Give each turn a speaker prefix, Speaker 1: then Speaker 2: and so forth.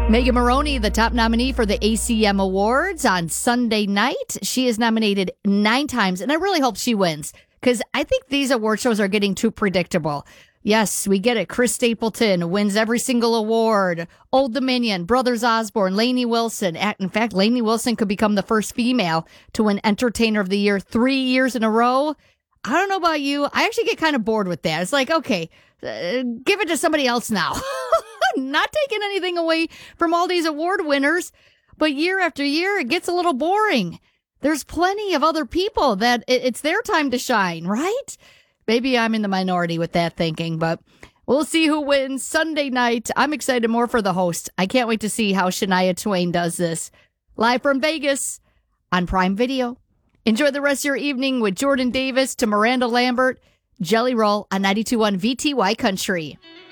Speaker 1: Megan Moroney, the top nominee for the ACM Awards on Sunday night. She is nominated 9 times, and I really hope she wins because I think these award shows are getting too predictable. Yes, we get it. Chris Stapleton wins every single award. Old Dominion, Brothers Osborne, Lainey Wilson. In fact, Lainey Wilson could become the first female to win Entertainer of the Year 3 years in a row. I don't know about you. I actually get kind of bored with that. It's like, okay, give it to somebody else now. Not taking anything away from all these award winners, but year after year, it gets a little boring. There's plenty of other people that it's their time to shine, right? Maybe I'm in the minority with that thinking, but we'll see who wins Sunday night. I'm excited more for the host. I can't wait to see how Shania Twain does this. Live from Vegas on Prime Video. Enjoy the rest of your evening with Jordan Davis to Miranda Lambert. Jelly Roll on 92.1 VTY Country.